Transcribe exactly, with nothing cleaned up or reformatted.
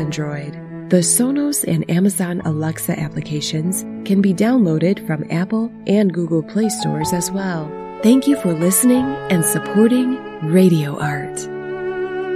Android. The Sonos and Amazon Alexa applications can be downloaded from Apple and Google Play stores as well. Thank you for listening and supporting Radio Art.